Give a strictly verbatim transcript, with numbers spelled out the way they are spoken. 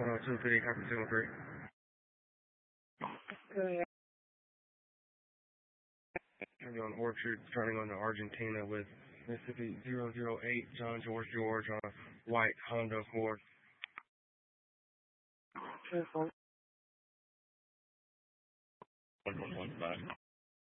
Uh, two three, copy two three. Okay. I'm on Orchard, turning on to Argentina with Mississippi zero zero eight, John George George, on a white Honda Accord. Careful. one one one five.